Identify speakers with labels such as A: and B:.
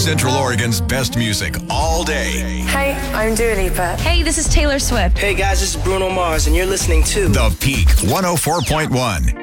A: Central Oregon's best music all day.
B: Hey, I'm Dua Lipa.
C: Hey, this is Taylor Swift.
D: Hey guys, this is Bruno Mars, and you're listening to
A: The Peak 104.1.